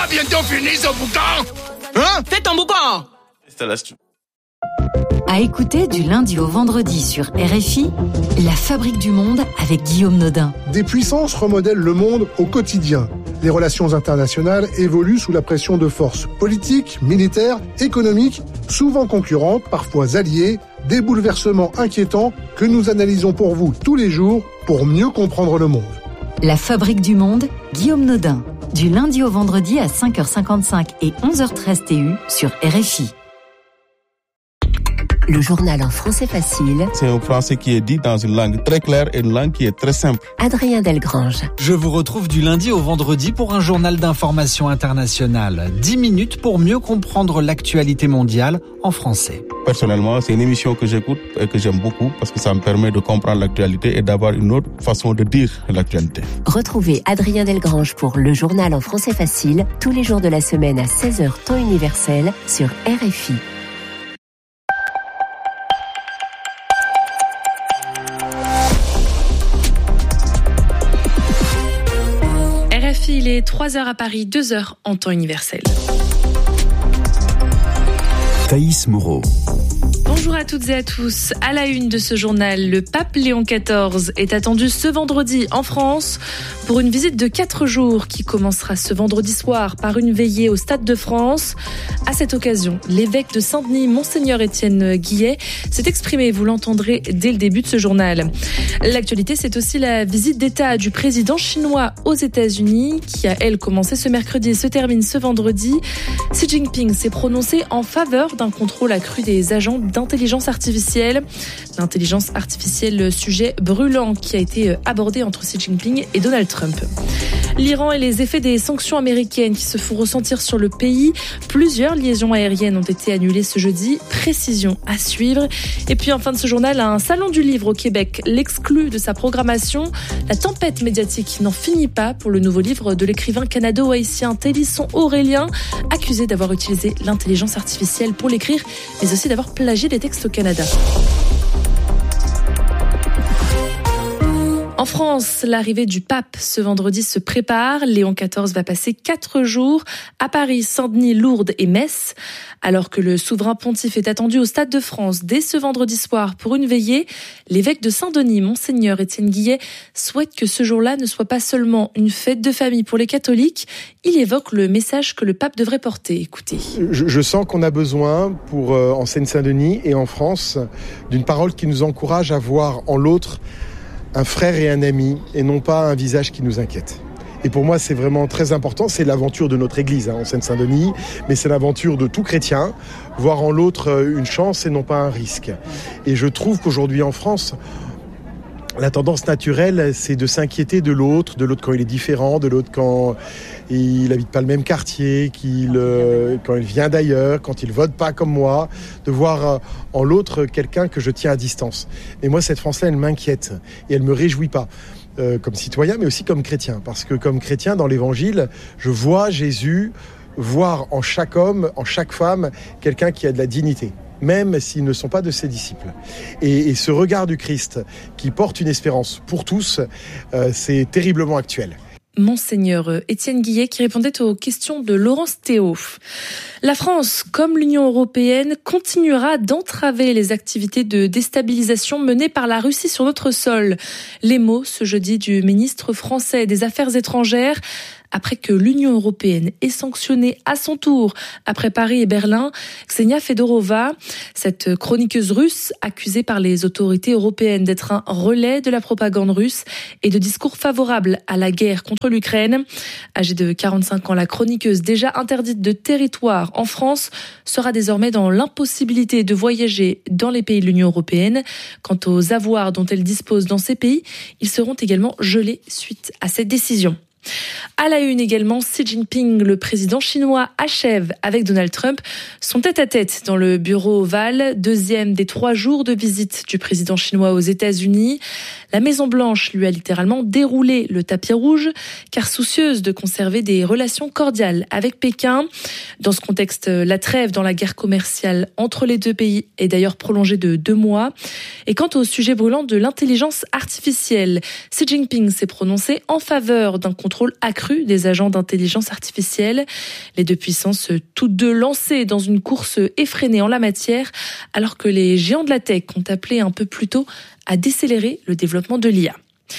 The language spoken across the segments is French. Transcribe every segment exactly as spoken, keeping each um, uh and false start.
Bientôt fini ce boucan. Hein? Fais ton boucan. À écouter du lundi au vendredi sur R F I, La Fabrique du Monde avec Guillaume Nodin. Des puissances remodèlent le monde au quotidien. Les relations internationales évoluent sous la pression de forces politiques, militaires, économiques, souvent concurrentes, parfois alliées, des bouleversements inquiétants que nous analysons pour vous tous les jours pour mieux comprendre le monde. La Fabrique du Monde, Guillaume Nodin. Du lundi au vendredi à cinq heures cinquante-cinq et onze heures treize T U sur R F I. Le journal en français facile. C'est un français qui est dit dans une langue très claire et une langue qui est très simple. Adrien Delgrange. Je vous retrouve du lundi au vendredi pour un journal d'information internationale. dix minutes pour mieux comprendre l'actualité mondiale en français. Personnellement, c'est une émission que j'écoute et que j'aime beaucoup parce que ça me permet de comprendre l'actualité et d'avoir une autre façon de dire l'actualité. Retrouvez Adrien Delgrange pour le journal en français facile tous les jours de la semaine à seize heures temps universel sur R F I. Il est trois heures à Paris, deux heures en temps universel. Thaïs Moreau. Bonjour à toutes et à tous. À la une de ce journal, le pape Léon quatorze est attendu ce vendredi en France pour une visite de quatre jours qui commencera ce vendredi soir par une veillée au Stade de France. À cette occasion, l'évêque de Saint-Denis, Monseigneur Étienne Guillet, s'est exprimé. Vous l'entendrez dès le début de ce journal. L'actualité, c'est aussi la visite d'État du président chinois aux États-Unis qui a, elle, commencé ce mercredi et se termine ce vendredi. Xi Jinping s'est prononcé en faveur d'un contrôle accru des agents d'intelligence artificielle. L'intelligence artificielle, sujet brûlant qui a été abordé entre Xi Jinping et Donald Trump. L'Iran et les effets des sanctions américaines qui se font ressentir sur le pays. Plusieurs liaisons aériennes ont été annulées ce jeudi. Précision à suivre. Et puis en fin de ce journal, un salon du livre au Québec l'exclut de sa programmation. La tempête médiatique n'en finit pas pour le nouveau livre de l'écrivain canado-haïtien Télisson Aurélien, accusé d'avoir utilisé l'intelligence artificielle pour l'écrire, mais aussi d'avoir plagié des textes au Canada. En France, l'arrivée du pape ce vendredi se prépare. Léon quatorze va passer quatre jours à Paris, Saint-Denis, Lourdes et Metz. Alors que le souverain pontife est attendu au Stade de France dès ce vendredi soir pour une veillée, l'évêque de Saint-Denis, Monseigneur Étienne Guillet, souhaite que ce jour-là ne soit pas seulement une fête de famille pour les catholiques. Il évoque le message que le pape devrait porter. Écoutez. Je, je sens qu'on a besoin, pour euh, en Seine-Saint-Denis et en France, d'une parole qui nous encourage à voir en l'autre un frère et un ami, et non pas un visage qui nous inquiète. Et pour moi, c'est vraiment très important. C'est l'aventure de notre Église hein, en Seine-Saint-Denis, mais c'est l'aventure de tout chrétien, voir en l'autre une chance et non pas un risque. Et je trouve qu'aujourd'hui en France, la tendance naturelle, c'est de s'inquiéter de l'autre, de l'autre quand il est différent, de l'autre quand il n'habite pas le même quartier, qu'il, euh, quand il vient d'ailleurs, quand il vote pas comme moi, de voir euh, en l'autre quelqu'un que je tiens à distance. Et moi, cette France-là, elle m'inquiète et elle me réjouit pas. Euh, comme citoyen, mais aussi comme chrétien. Parce que comme chrétien, dans l'Évangile, je vois Jésus voir en chaque homme, en chaque femme, quelqu'un qui a de la dignité, même s'ils ne sont pas de ses disciples. Et, et ce regard du Christ qui porte une espérance pour tous, euh, c'est terriblement actuel. Monseigneur Étienne Guillet qui répondait aux questions de Laurence Théo. La France, comme l'Union européenne, continuera d'entraver les activités de déstabilisation menées par la Russie sur notre sol. Les mots ce jeudi du ministre français des Affaires étrangères après que l'Union européenne ait sanctionné à son tour, après Paris et Berlin, Ksenia Fedorova, cette chroniqueuse russe accusée par les autorités européennes d'être un relais de la propagande russe et de discours favorables à la guerre contre l'Ukraine. Âgée de quarante-cinq ans, la chroniqueuse déjà interdite de territoire en France sera désormais dans l'impossibilité de voyager dans les pays de l'Union européenne. Quant aux avoirs dont elle dispose dans ces pays, ils seront également gelés suite à cette décision. À la une également, Xi Jinping, le président chinois, achève avec Donald Trump son tête-à-tête dans le bureau ovale, deuxième des trois jours de visite du président chinois aux États-Unis. La Maison-Blanche lui a littéralement déroulé le tapis rouge, car soucieuse de conserver des relations cordiales avec Pékin. Dans ce contexte, la trêve dans la guerre commerciale entre les deux pays est d'ailleurs prolongée de deux mois. Et quant au sujet brûlant de l'intelligence artificielle, Xi Jinping s'est prononcé en faveur d'un contrôle contrôle accru des agents d'intelligence artificielle. Les deux puissances, toutes deux lancées dans une course effrénée en la matière, alors que les géants de la tech ont appelé un peu plus tôt à décélérer le développement de l'I A.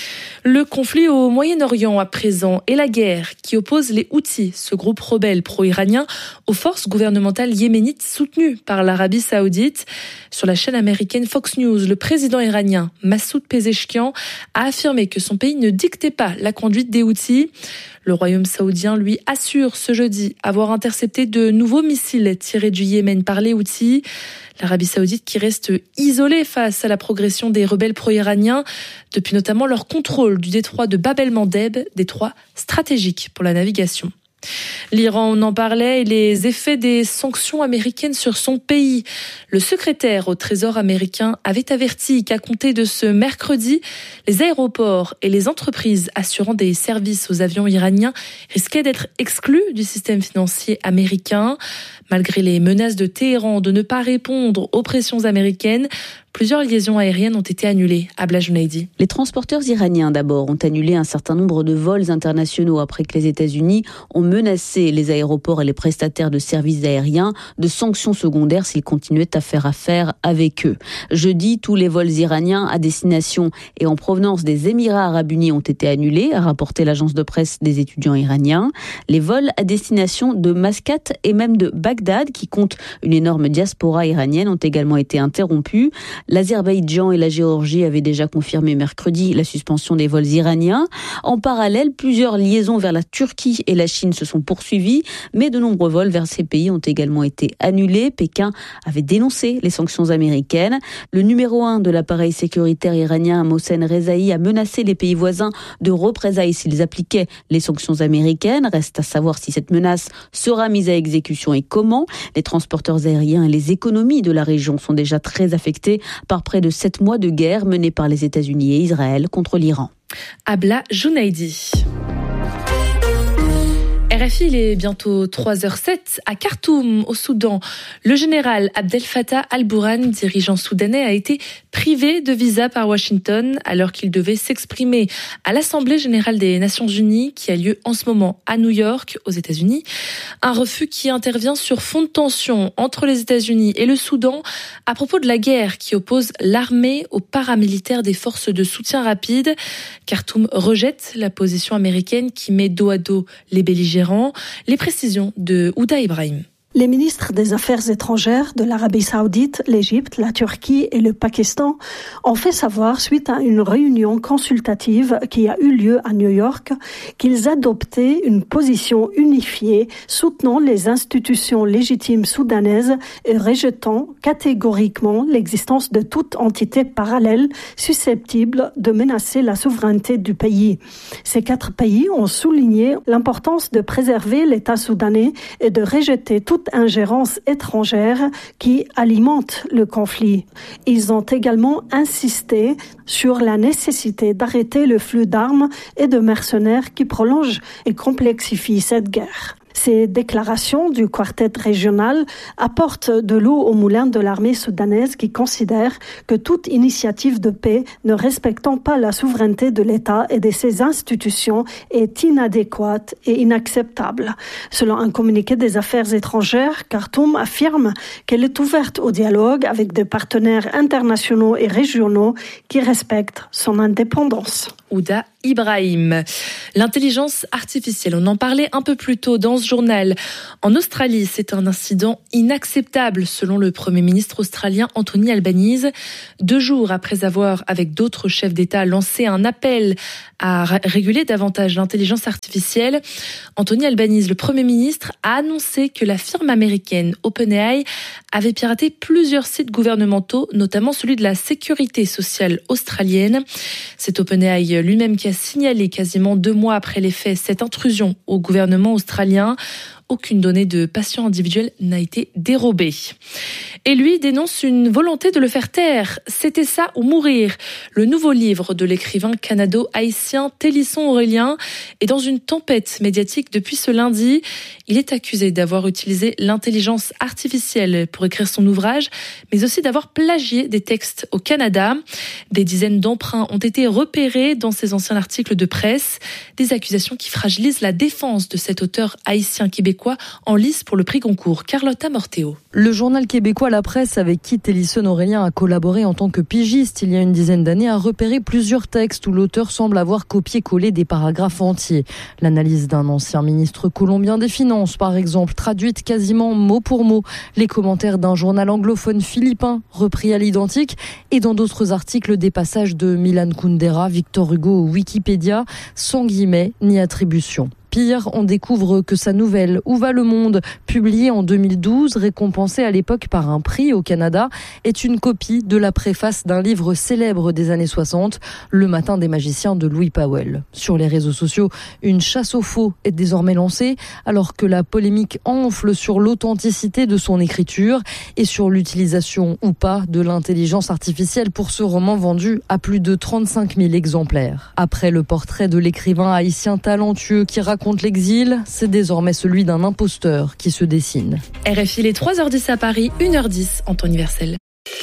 Le conflit au Moyen-Orient à présent et la guerre qui oppose les Houthis, ce groupe rebelle pro-iranien, aux forces gouvernementales yéménites soutenues par l'Arabie Saoudite. Sur la chaîne américaine Fox News, le président iranien Massoud Pezeshkian a affirmé que son pays ne dictait pas la conduite des Houthis. Le royaume saoudien, lui, assure ce jeudi avoir intercepté de nouveaux missiles tirés du Yémen par les Houthis. L'Arabie saoudite qui reste isolée face à la progression des rebelles pro-iraniens, depuis notamment leur contrôle du détroit de Bab el-Mandeb, détroit stratégique pour la navigation. L'Iran, on en parlait, et les effets des sanctions américaines sur son pays. Le secrétaire au Trésor américain avait averti qu'à compter de ce mercredi, les aéroports et les entreprises assurant des services aux avions iraniens risquaient d'être exclus du système financier américain. Malgré les menaces de Téhéran de ne pas répondre aux pressions américaines, plusieurs liaisons aériennes ont été annulées. Abla Junaidi. Les transporteurs iraniens d'abord ont annulé un certain nombre de vols internationaux après que les États-Unis ont menacé les aéroports et les prestataires de services aériens de sanctions secondaires s'ils continuaient à faire affaire avec eux. Jeudi, tous les vols iraniens à destination et en provenance des Émirats arabes unis ont été annulés, a rapporté l'agence de presse des étudiants iraniens. Les vols à destination de Mascate et même de Bagdad, qui compte une énorme diaspora iranienne, ont également été interrompus. L'Azerbaïdjan et la Géorgie avaient déjà confirmé mercredi la suspension des vols iraniens. En parallèle, plusieurs liaisons vers la Turquie et la Chine se sont poursuivies, mais de nombreux vols vers ces pays ont également été annulés. Pékin avait dénoncé les sanctions américaines. Le numéro un de l'appareil sécuritaire iranien, Mohsen Rezaï, a menacé les pays voisins de représailles s'ils appliquaient les sanctions américaines. Reste à savoir si cette menace sera mise à exécution et comment. Les transporteurs aériens et les économies de la région sont déjà très affectés par près de sept mois de guerre menée par les États-Unis et Israël contre l'Iran. Abla Junaidi. R F I, il est bientôt trois heures sept à Khartoum, au Soudan. Le général Abdel Fattah al-Burhan, dirigeant soudanais, a été privé de visa par Washington alors qu'il devait s'exprimer à l'Assemblée générale des Nations unies qui a lieu en ce moment à New York, aux États-Unis. Un refus qui intervient sur fond de tension entre les États-Unis et le Soudan à propos de la guerre qui oppose l'armée aux paramilitaires des forces de soutien rapide. Khartoum rejette la position américaine qui met dos à dos les belligérants. Les précisions de Ouda Ibrahim. Les ministres des Affaires étrangères de l'Arabie Saoudite, l'Égypte, la Turquie et le Pakistan ont fait savoir, suite à une réunion consultative qui a eu lieu à New York, qu'ils adoptaient une position unifiée soutenant les institutions légitimes soudanaises et rejetant catégoriquement l'existence de toute entité parallèle susceptible de menacer la souveraineté du pays. Ces quatre pays ont souligné l'importance de préserver l'État soudanais et de rejeter toute ingérence étrangère qui alimente le conflit. Ils ont également insisté sur la nécessité d'arrêter le flux d'armes et de mercenaires qui prolonge et complexifie cette guerre. Ces déclarations du quartet régional apportent de l'eau au moulin de l'armée soudanaise qui considère que toute initiative de paix ne respectant pas la souveraineté de l'État et de ses institutions est inadéquate et inacceptable. Selon un communiqué des Affaires étrangères, Khartoum affirme qu'elle est ouverte au dialogue avec des partenaires internationaux et régionaux qui respectent son indépendance. Ouda Ibrahim. L'intelligence artificielle, on en parlait un peu plus tôt dans ce journal. En Australie, c'est un incident inacceptable selon le Premier ministre australien Anthony Albanese. Deux jours après avoir, avec d'autres chefs d'État, lancé un appel à réguler davantage l'intelligence artificielle, Anthony Albanese, le Premier ministre, a annoncé que la firme américaine OpenAI avait piraté plusieurs sites gouvernementaux, notamment celui de la sécurité sociale australienne. C'est OpenAI lui-même qui a signalé quasiment deux mois après les faits cette intrusion au gouvernement australien. Aucune donnée de patient individuel n'a été dérobée. Et lui dénonce une volonté de le faire taire. C'était ça ou mourir. Le nouveau livre de l'écrivain canado-haïtien Télisson Aurélien est dans une tempête médiatique depuis ce lundi. Il est accusé d'avoir utilisé l'intelligence artificielle pour écrire son ouvrage, mais aussi d'avoir plagié des textes au Canada. Des dizaines d'emprunts ont été repérés dans ses anciens articles de presse. Des accusations qui fragilisent la défense de cet auteur haïtien-québécois en lice pour le prix Goncourt. Carlotta Morteo. Le journal québécois La Presse, avec qui Télisson Aurélien a collaboré en tant que pigiste il y a une dizaine d'années, a repéré plusieurs textes où l'auteur semble avoir copié-collé des paragraphes entiers. L'analyse d'un ancien ministre colombien des Finances, par exemple, traduite quasiment mot pour mot. Les commentaires d'un journal anglophone philippin, repris à l'identique, et dans d'autres articles des passages de Milan Kundera, Victor Hugo ou Wikipédia, sans guillemets ni attribution. Pire, on découvre que sa nouvelle « Où va le monde ?», publiée en deux mille douze, récompensée à l'époque par un prix au Canada, est une copie de la préface d'un livre célèbre des années soixante, Le Matin des magiciens de Louis Powell. Sur les réseaux sociaux, une chasse aux faux est désormais lancée, alors que la polémique enfle sur l'authenticité de son écriture et sur l'utilisation ou pas de l'intelligence artificielle pour ce roman vendu à plus de trente-cinq mille exemplaires. Après le portrait de l'écrivain haïtien talentueux qui raconte Contre l'exil, c'est désormais celui d'un imposteur qui se dessine. R F I, les trois heures dix à Paris, une heure dix en temps universel.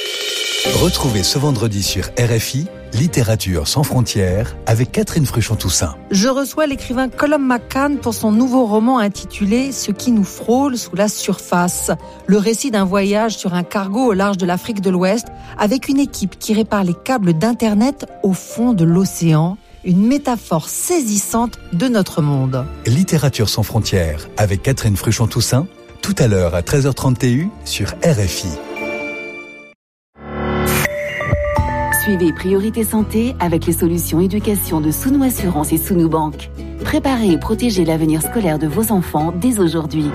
Retrouvez ce vendredi sur R F I, Littérature sans frontières, avec Catherine Fruchon-Toussaint. Je reçois l'écrivain Colum McCann pour son nouveau roman intitulé « Ce qui nous frôle sous la surface ». Le récit d'un voyage sur un cargo au large de l'Afrique de l'Ouest avec une équipe qui répare les câbles d'Internet au fond de l'océan. Une métaphore saisissante de notre monde. Littérature sans frontières avec Catherine Fruchon-Toussaint, tout à l'heure à treize heures trente T U sur R F I. Suivez Priorité Santé avec les solutions éducation de Sounou Assurance et Sounou Banque. Préparez et protégez l'avenir scolaire de vos enfants dès aujourd'hui.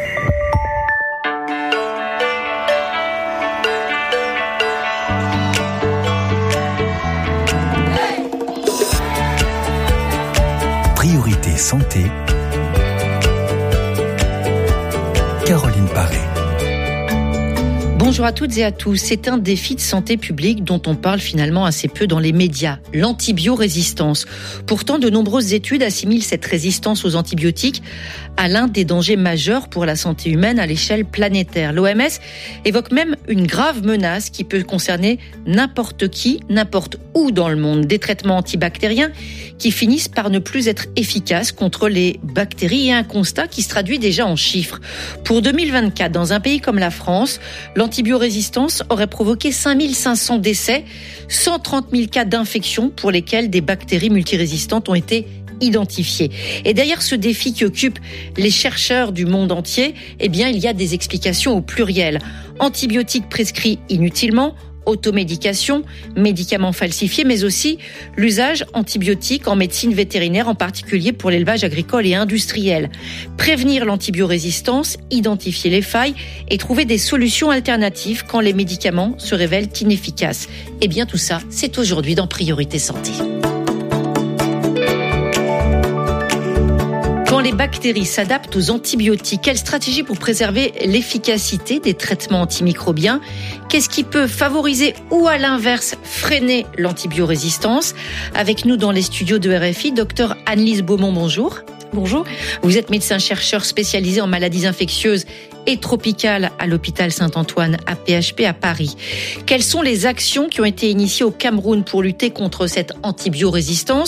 Priorité Santé, Caroline Paré. Bonjour à toutes et à tous. C'est un défi de santé publique dont on parle finalement assez peu dans les médias, l'antibiorésistance. Pourtant, de nombreuses études assimilent cette résistance aux antibiotiques à l'un des dangers majeurs pour la santé humaine à l'échelle planétaire. L'O M S évoque même une grave menace qui peut concerner n'importe qui, n'importe où dans le monde. Des traitements antibactériens qui finissent par ne plus être efficaces contre les bactéries et un constat qui se traduit déjà en chiffres. Pour deux mille vingt-quatre, dans un pays comme la France, l'antibiorésistance aurait provoqué cinq mille cinq cents décès, cent trente mille cas d'infection pour lesquels des bactéries multirésistantes ont été identifiées. Et derrière ce défi qui occupe les chercheurs du monde entier, eh bien, il y a des explications au pluriel. Antibiotiques prescrits inutilement, automédication, médicaments falsifiés, mais aussi l'usage antibiotique en médecine vétérinaire, en particulier pour l'élevage agricole et industriel. Prévenir l'antibiorésistance, identifier les failles et trouver des solutions alternatives quand les médicaments se révèlent inefficaces. Eh bien, tout ça, c'est aujourd'hui dans Priorité Santé. Quand les bactéries s'adaptent aux antibiotiques, quelle stratégie pour préserver l'efficacité des traitements antimicrobiens ? Qu'est-ce qui peut favoriser ou à l'inverse freiner l'antibiorésistance ? Avec nous dans les studios de R F I, docteur Anne-Lise Beaumont, bonjour. Bonjour. Vous êtes médecin-chercheur spécialisé en maladies infectieuses et tropicales à l'hôpital Saint-Antoine à P H P à Paris. Quelles sont les actions qui ont été initiées au Cameroun pour lutter contre cette antibiorésistance ?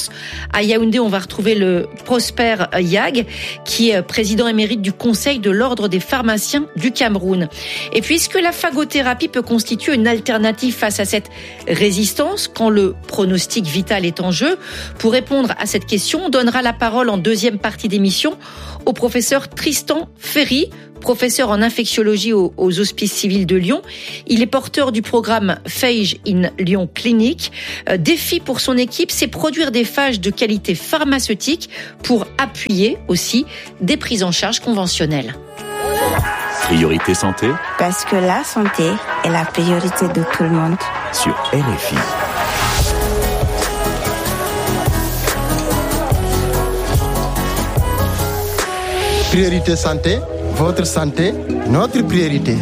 À Yaoundé, on va retrouver le Prosper Yag, qui est président émérite du Conseil de l'Ordre des pharmaciens du Cameroun. Et puis, est-ce que la phagothérapie peut constituer une alternative face à cette résistance quand le pronostic vital est en jeu ? Pour répondre à cette question, on donnera la parole en deuxième partie d'émission au professeur Tristan Ferry, professeur en infectiologie aux, aux Hospices civils de Lyon. Il est porteur du programme Phage in Lyon Clinic. Euh, défi pour son équipe, c'est produire des phages de qualité pharmaceutique pour appuyer aussi des prises en charge conventionnelles. Priorité santé. Parce que la santé est la priorité de tout le monde. Sur R F I. Priorité santé, votre santé, notre priorité.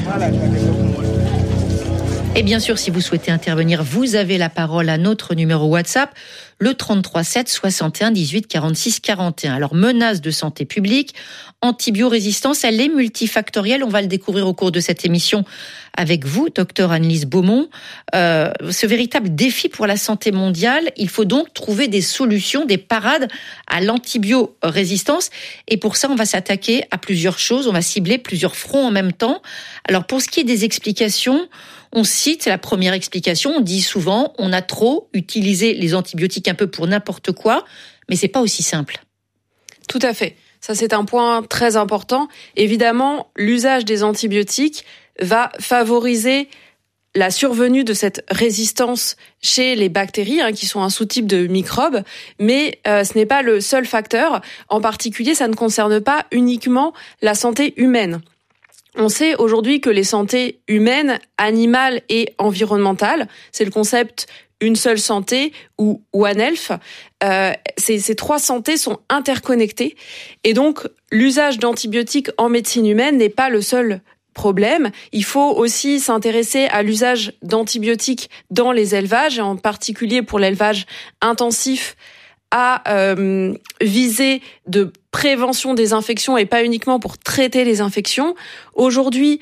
Et bien sûr, si vous souhaitez intervenir, vous avez la parole à notre numéro WhatsApp, le trente-trois sept soixante et un dix-huit quarante-six quarante et un. Alors, menace de santé publique, antibiorésistance, elle est multifactorielle. On va le découvrir au cours de cette émission avec vous, docteur Annelise Beaumont. Euh, ce véritable défi pour la santé mondiale, il faut donc trouver des solutions, des parades à l'antibiorésistance. Et pour ça, on va s'attaquer à plusieurs choses. On va cibler plusieurs fronts en même temps. Alors, pour ce qui est des explications, on cite la première explication, on dit souvent on a trop utilisé les antibiotiques un peu pour n'importe quoi, mais c'est pas aussi simple. Tout à fait. Ça, c'est un point très important. Évidemment, l'usage des antibiotiques va favoriser la survenue de cette résistance chez les bactéries, hein, qui sont un sous-type de microbes, mais euh, ce n'est pas le seul facteur. En particulier, ça ne concerne pas uniquement la santé humaine. On sait aujourd'hui que les santés humaines, animales et environnementales, c'est le concept une seule santé ou One Health, euh, ces, ces trois santés sont interconnectées et donc l'usage d'antibiotiques en médecine humaine n'est pas le seul problème. Il faut aussi s'intéresser à l'usage d'antibiotiques dans les élevages, et en particulier pour l'élevage intensif à euh, viser de prévention des infections et pas uniquement pour traiter les infections. Aujourd'hui,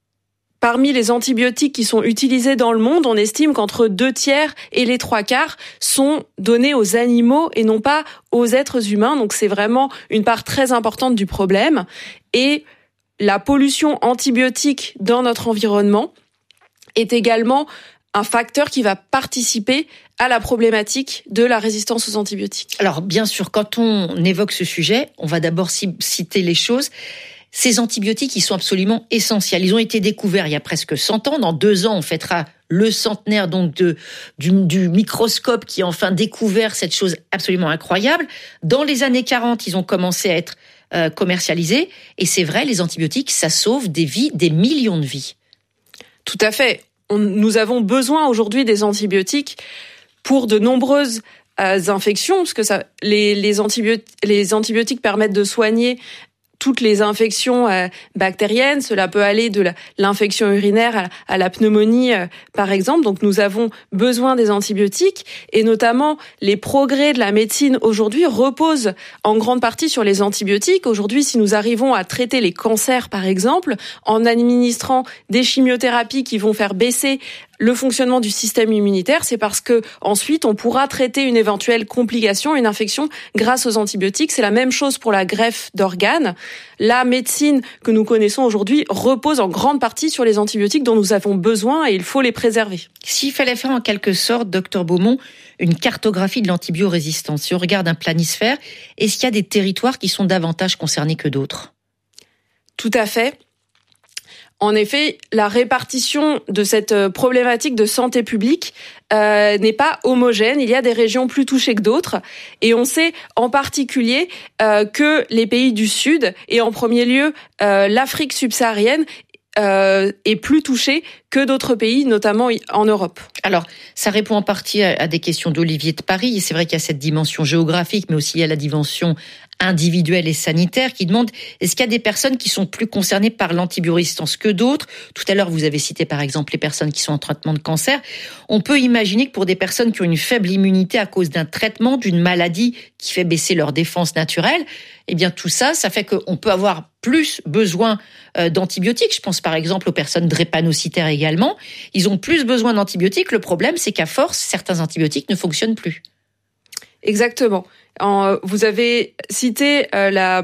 parmi les antibiotiques qui sont utilisés dans le monde, on estime qu'entre deux tiers et les trois quarts sont donnés aux animaux et non pas aux êtres humains. Donc c'est vraiment une part très importante du problème. Et la pollution antibiotique dans notre environnement est également un facteur qui va participer à la problématique de la résistance aux antibiotiques. Alors bien sûr, quand on évoque ce sujet, on va d'abord citer les choses. Ces antibiotiques, ils sont absolument essentiels. Ils ont été découverts il y a presque cent ans. Dans deux ans, on fêtera le centenaire donc de, du, du microscope qui a enfin découvert cette chose absolument incroyable. Dans les années quarante, ils ont commencé à être euh, commercialisés. Et c'est vrai, les antibiotiques, ça sauve des vies, des millions de vies. Tout à fait. On, nous avons besoin aujourd'hui des antibiotiques pour de nombreuses euh, infections, parce que ça, les, les, antibiotiques, les antibiotiques permettent de soigner toutes les infections euh, bactériennes. Cela peut aller de la, l'infection urinaire à, à la pneumonie, euh, par exemple. Donc nous avons besoin des antibiotiques, et notamment les progrès de la médecine aujourd'hui reposent en grande partie sur les antibiotiques. Aujourd'hui, si nous arrivons à traiter les cancers, par exemple, en administrant des chimiothérapies qui vont faire baisser le fonctionnement du système immunitaire, c'est parce que ensuite on pourra traiter une éventuelle complication, une infection grâce aux antibiotiques. C'est la même chose pour la greffe d'organes. La médecine que nous connaissons aujourd'hui repose en grande partie sur les antibiotiques dont nous avons besoin, et il faut les préserver. S'il fallait faire en quelque sorte, docteur Beaumont, une cartographie de l'antibiorésistance, si on regarde un planisphère, est-ce qu'il y a des territoires qui sont davantage concernés que d'autres ? Tout à fait. En effet, la répartition de cette problématique de santé publique euh, n'est pas homogène. Il y a des régions plus touchées que d'autres. Et on sait en particulier euh, que les pays du Sud, et en premier lieu euh, l'Afrique subsaharienne, Euh, est plus touché que d'autres pays, notamment en Europe. Alors, ça répond en partie à, à des questions d'Olivier de Paris, et c'est vrai qu'il y a cette dimension géographique, mais aussi il y a la dimension individuelle et sanitaire qui demande, est-ce qu'il y a des personnes qui sont plus concernées par l'antibiorésistance que d'autres ? Tout à l'heure, vous avez cité par exemple les personnes qui sont en traitement de cancer. On peut imaginer que pour des personnes qui ont une faible immunité à cause d'un traitement, d'une maladie qui fait baisser leur défense naturelle, eh bien tout ça, ça fait qu'on peut avoir plus besoin d'antibiotiques. Je pense par exemple aux personnes drépanocytaires également. Ils ont plus besoin d'antibiotiques. Le problème, c'est qu'à force, certains antibiotiques ne fonctionnent plus. Exactement. En, vous avez cité euh, la...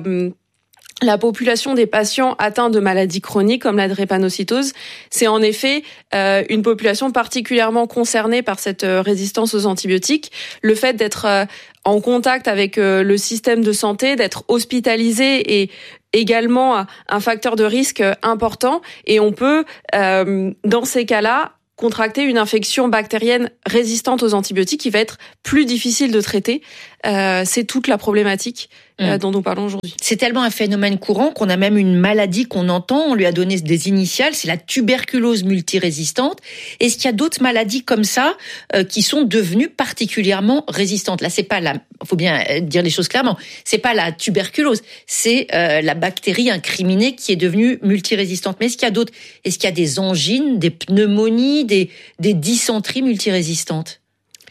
La population des patients atteints de maladies chroniques comme la drépanocytose, c'est en effet euh, une population particulièrement concernée par cette euh, résistance aux antibiotiques. Le fait d'être euh, en contact avec euh, le système de santé, d'être hospitalisé est également un facteur de risque important, et on peut, euh, dans ces cas-là, contracter une infection bactérienne résistante aux antibiotiques qui va être plus difficile de traiter. Euh, c'est toute la problématique euh, mmh. dont nous parlons aujourd'hui. C'est tellement un phénomène courant qu'on a même une maladie qu'on entend, on lui a donné des initiales, c'est la tuberculose multirésistante. Est-ce qu'il y a d'autres maladies comme ça euh, qui sont devenues particulièrement résistantes? Là, c'est pas la, faut bien dire les choses clairement, c'est pas la tuberculose, c'est euh, la bactérie incriminée qui est devenue multirésistante. Mais est-ce qu'il y a d'autres? Est-ce qu'il y a des angines, des pneumonies, des, des dysenteries multirésistantes?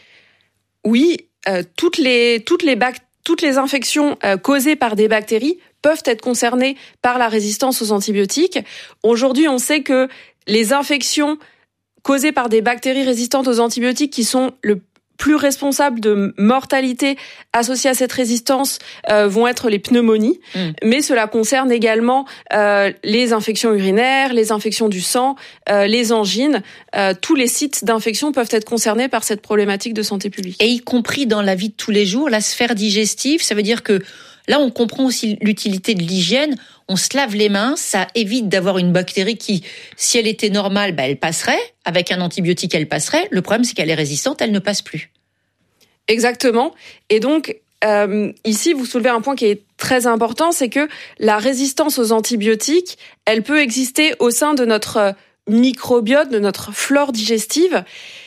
Oui, euh, toutes les toutes les bac- toutes les infections euh, causées par des bactéries peuvent être concernées par la résistance aux antibiotiques. Aujourd'hui, on sait que les infections causées par des bactéries résistantes aux antibiotiques qui sont le plus responsables de mortalité associée à cette résistance euh, vont être les pneumonies, mmh. mais cela concerne également euh, les infections urinaires, les infections du sang, euh, les angines. Euh, tous les sites d'infection peuvent être concernés par cette problématique de santé publique. Et y compris dans la vie de tous les jours, la sphère digestive, ça veut dire que là, on comprend aussi l'utilité de l'hygiène. On se lave les mains, ça évite d'avoir une bactérie qui, si elle était normale, bah, elle passerait. Avec un antibiotique, elle passerait. Le problème, c'est qu'elle est résistante, elle ne passe plus. Exactement. Et donc, euh, ici, vous soulevez un point qui est très important, c'est que la résistance aux antibiotiques, elle peut exister au sein de notre microbiote, de notre flore digestive.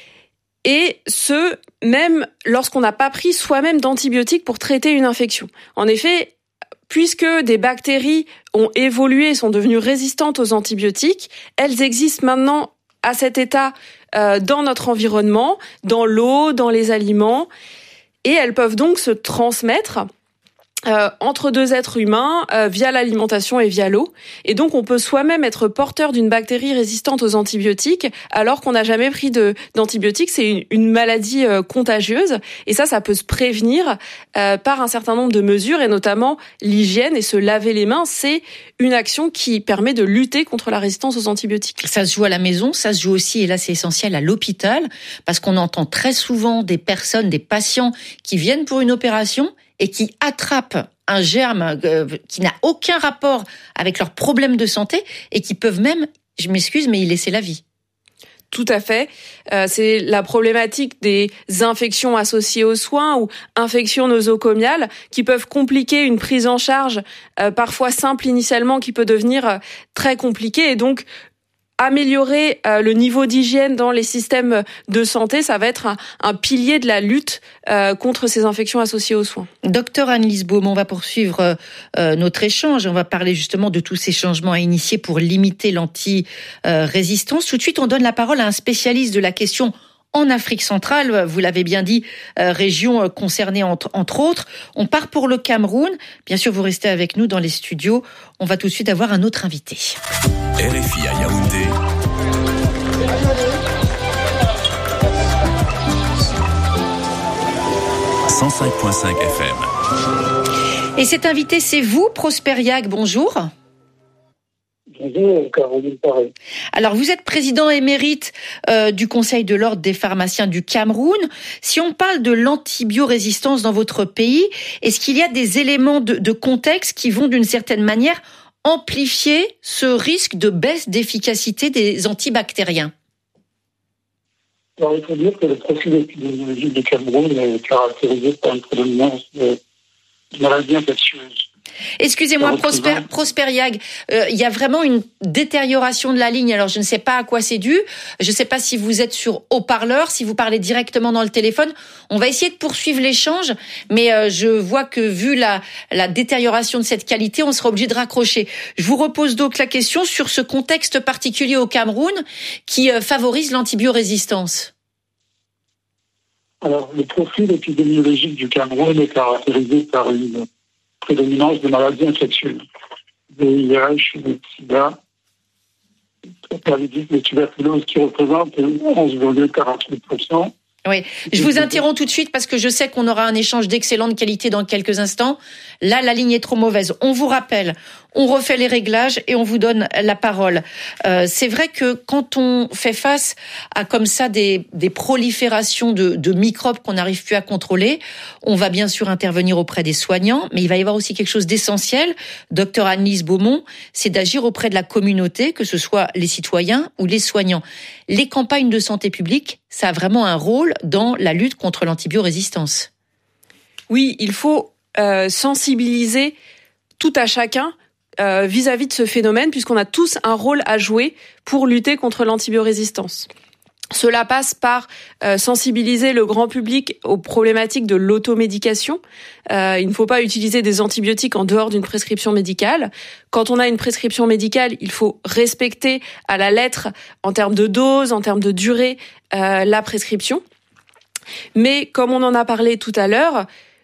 Et ce, même lorsqu'on n'a pas pris soi-même d'antibiotiques pour traiter une infection. En effet, puisque des bactéries ont évolué et sont devenues résistantes aux antibiotiques, elles existent maintenant à cet état euh, dans notre environnement, dans l'eau, dans les aliments, et elles peuvent donc se transmettre Euh, entre deux êtres humains euh, via l'alimentation et via l'eau. Et donc, on peut soi-même être porteur d'une bactérie résistante aux antibiotiques alors qu'on n'a jamais pris de, d'antibiotiques. C'est une, une maladie euh, contagieuse. Et ça, ça peut se prévenir euh, par un certain nombre de mesures, et notamment l'hygiène et se laver les mains. C'est une action qui permet de lutter contre la résistance aux antibiotiques. Ça se joue à la maison, ça se joue aussi, et là c'est essentiel, à l'hôpital, parce qu'on entend très souvent des personnes, des patients qui viennent pour une opération et qui attrapent un germe euh, qui n'a aucun rapport avec leurs problèmes de santé et qui peuvent même, je m'excuse, mais y laisser la vie. Tout à fait. Euh, c'est la problématique des infections associées aux soins ou infections nosocomiales qui peuvent compliquer une prise en charge euh, parfois simple initialement qui peut devenir euh, très compliquée. Et donc, améliorer euh, le niveau d'hygiène dans les systèmes de santé, ça va être un, un pilier de la lutte euh, contre ces infections associées aux soins. Docteur Anne-Lise Beaumont, on va poursuivre euh, notre échange. On va parler justement de tous ces changements à initier pour limiter l'anti-résistance. Tout de suite, on donne la parole à un spécialiste de la question en Afrique centrale, vous l'avez bien dit, euh, région concernée entre, entre autres. On part pour le Cameroun. Bien sûr, vous restez avec nous dans les studios. On va tout de suite avoir un autre invité. R F I à Yaoundé. cent cinq virgule cinq F M. Et cet invité, c'est vous, Prosper Yag. Bonjour. Bonjour, Caroline Paré. Alors, vous êtes président émérite euh, du Conseil de l'Ordre des pharmaciens du Cameroun. Si on parle de l'antibiorésistance dans votre pays, est-ce qu'il y a des éléments de, de contexte qui vont d'une certaine manière amplifier ce risque de baisse d'efficacité des antibactériens? Alors, il faut dire que le profil épidémiologique du Cameroun est caractérisé par une prédominance de maladies infectieuses. Excusez-moi, Prosper, Prosper Yag, euh, il y a vraiment une détérioration de la ligne. Alors, je ne sais pas à quoi c'est dû. Je ne sais pas si vous êtes sur haut-parleur, si vous parlez directement dans le téléphone. On va essayer de poursuivre l'échange, mais euh, je vois que vu la, la détérioration de cette qualité, on sera obligé de raccrocher. Je vous repose donc la question sur ce contexte particulier au Cameroun qui euh, favorise l'antibiorésistance. Alors, le profil épidémiologique du Cameroun est caractérisé par une prédominance de maladies infectieuses, V I H, le sida, la tuberculose qui représente onze virgule quarante-huit pour cent. Oui, je vous interromps tout de suite parce que je sais qu'on aura un échange d'excellente qualité dans quelques instants. Là, la ligne est trop mauvaise. On vous rappelle, on refait les réglages et on vous donne la parole. Euh, c'est vrai que quand on fait face à comme ça des, des proliférations de, de microbes qu'on n'arrive plus à contrôler, on va bien sûr intervenir auprès des soignants, mais il va y avoir aussi quelque chose d'essentiel, docteur Anne-Lise Beaumont, c'est d'agir auprès de la communauté, que ce soit les citoyens ou les soignants. Les campagnes de santé publique, ça a vraiment un rôle dans la lutte contre l'antibiorésistance. Oui, il faut euh, sensibiliser tout à chacun euh, vis-à-vis de ce phénomène, puisqu'on a tous un rôle à jouer pour lutter contre l'antibiorésistance. Cela passe par euh, sensibiliser le grand public aux problématiques de l'automédication. Euh, il ne faut pas utiliser des antibiotiques en dehors d'une prescription médicale. Quand on a une prescription médicale, il faut respecter à la lettre, en termes de dose, en termes de durée, euh, la prescription. Mais comme on en a parlé tout à l'heure,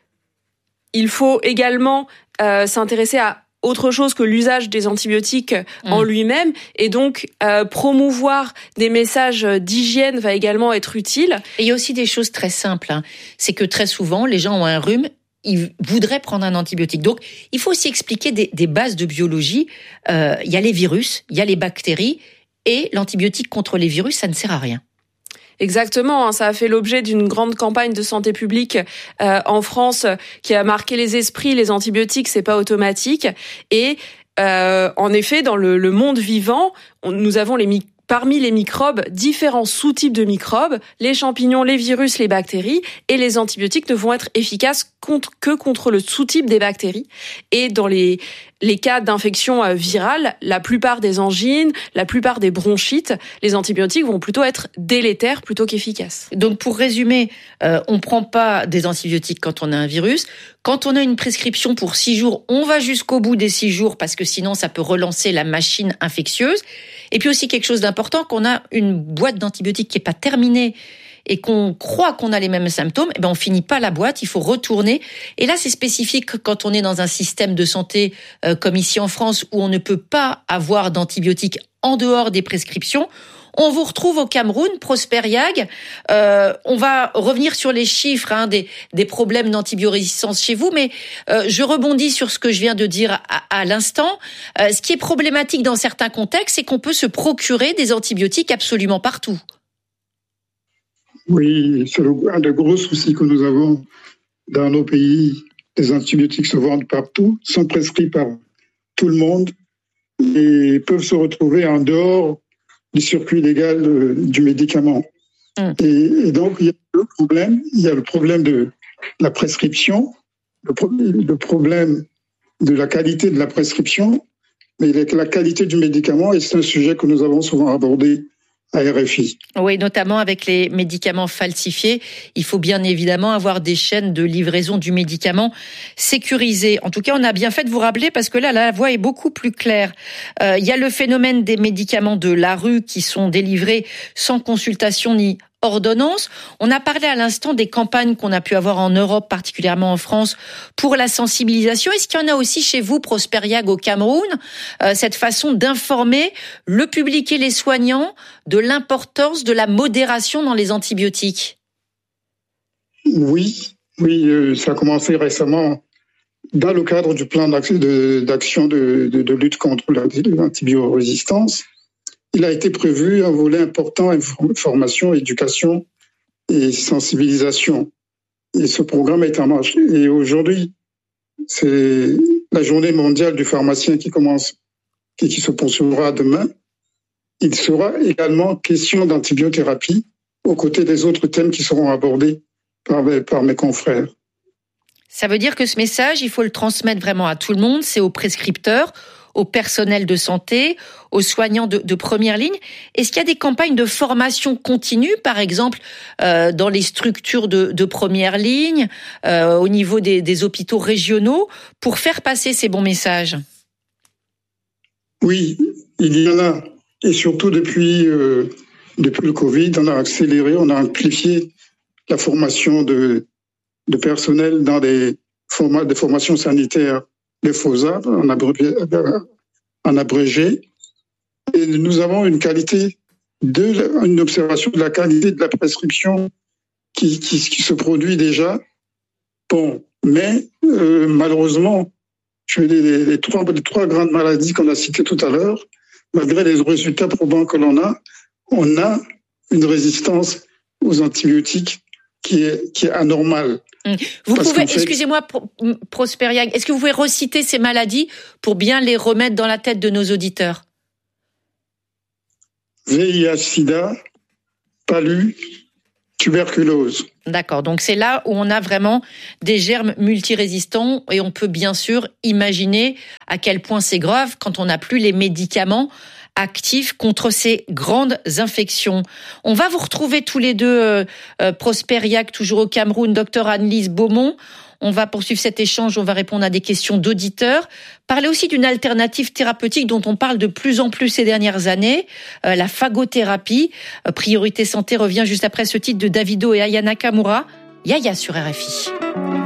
il faut également euh, s'intéresser à autre chose que l'usage des antibiotiques mmh. en lui-même, et donc euh, promouvoir des messages d'hygiène va également être utile. Et il y a aussi des choses très simples, hein. C'est que très souvent, les gens ont un rhume, ils voudraient prendre un antibiotique. Donc, il faut aussi expliquer des, des bases de biologie. Euh, il y a les virus, il y a les bactéries, et l'antibiotique contre les virus, ça ne sert à rien. Exactement, ça a fait l'objet d'une grande campagne de santé publique euh, en France qui a marqué les esprits. Les antibiotiques, c'est pas automatique. Et euh, en effet, dans le, le monde vivant, on, nous avons les mi- parmi les microbes différents sous-types de microbes, les champignons, les virus, les bactéries, et les antibiotiques ne vont être efficaces contre, que contre le sous-type des bactéries. Et dans les les cas d'infection virale, la plupart des angines, la plupart des bronchites, les antibiotiques vont plutôt être délétères plutôt qu'efficaces. Donc pour résumer, euh, on prend pas des antibiotiques quand on a un virus. Quand on a une prescription pour six jours, on va jusqu'au bout des six jours parce que sinon ça peut relancer la machine infectieuse. Et puis aussi quelque chose d'important, qu'on a une boîte d'antibiotiques qui est pas terminée et qu'on croit qu'on a les mêmes symptômes, eh ben on finit pas la boîte, il faut retourner. Et là, c'est spécifique quand on est dans un système de santé euh, comme ici en France où on ne peut pas avoir d'antibiotiques en dehors des prescriptions. On vous retrouve au Cameroun, Prosper Yag. Euh, on va revenir sur les chiffres hein, des, des problèmes d'antibiorésistance chez vous, mais euh, je rebondis sur ce que je viens de dire à, à l'instant. Euh, ce qui est problématique dans certains contextes, c'est qu'on peut se procurer des antibiotiques absolument partout. Oui, c'est un des gros soucis que nous avons dans nos pays. Les antibiotiques se vendent partout, sont prescrits par tout le monde et peuvent se retrouver en dehors du circuit légal du médicament. Mmh. Et, et donc, il y a le problème, il y a le problème de la prescription, le, pro- le problème de la qualité de la prescription, mais la qualité du médicament, et c'est un sujet que nous avons souvent abordé à R F I. Oui, notamment avec les médicaments falsifiés. Il faut bien évidemment avoir des chaînes de livraison du médicament sécurisées. En tout cas, on a bien fait de vous rappeler parce que là, la voie est beaucoup plus claire. Euh, il y a le phénomène des médicaments de la rue qui sont délivrés sans consultation ni ordonnance. On a parlé à l'instant des campagnes qu'on a pu avoir en Europe, particulièrement en France, pour la sensibilisation. Est-ce qu'il y en a aussi chez vous, Prosper Yag, au Cameroun, euh, cette façon d'informer le public et les soignants de l'importance de la modération dans les antibiotiques? Oui, oui, euh, ça a commencé récemment dans le cadre du plan d'action de, d'action de, de, de lutte contre l'antibiorésistance. Il a été prévu un volet important, formation, éducation et sensibilisation. Et ce programme est en marche. Et aujourd'hui, c'est la journée mondiale du pharmacien qui commence et qui se poursuivra demain. Il sera également question d'antibiothérapie aux côtés des autres thèmes qui seront abordés par mes, par mes confrères. Ça veut dire que ce message, il faut le transmettre vraiment à tout le monde, c'est aux prescripteurs, au personnel de santé, aux soignants de, de première ligne. Est-ce qu'il y a des campagnes de formation continue, par exemple, euh, dans les structures de, de première ligne, euh, au niveau des, des hôpitaux régionaux, pour faire passer ces bons messages? Oui, il y en a. Et surtout depuis, euh, depuis le Covid, on a accéléré, on a amplifié la formation de, de personnel dans des, formats, des formations sanitaires, les F O S A, en abrégé, en abrégé. Et nous avons une qualité, de, une observation de la qualité de la prescription qui, qui, qui se produit déjà. Bon, mais euh, malheureusement, les, les, les, trois, les trois grandes maladies qu'on a citées tout à l'heure, malgré les résultats probants que l'on a, on a une résistance aux antibiotiques qui est, qui est anormale. Vous Parce pouvez, fait, excusez-moi, Prosper Yag, est-ce que vous pouvez reciter ces maladies pour bien les remettre dans la tête de nos auditeurs? V I H, sida, palu, tuberculose. D'accord, donc c'est là où on a vraiment des germes multirésistants et on peut bien sûr imaginer à quel point c'est grave quand on n'a plus les médicaments actifs contre ces grandes infections. On va vous retrouver tous les deux, euh, euh, Prosper Yac, toujours au Cameroun, docteur Anne-Lise Beaumont. On va poursuivre cet échange, on va répondre à des questions d'auditeurs. Parler aussi d'une alternative thérapeutique dont on parle de plus en plus ces dernières années, euh, la phagothérapie. Euh, Priorité Santé revient juste après ce titre de Davido et Aya Nakamura. Yaya sur R F I.